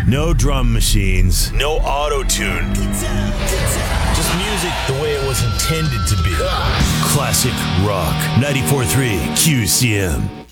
No drum machines, no auto-tune. Just music the way it was intended to be. Classic rock. 94.3 QCM.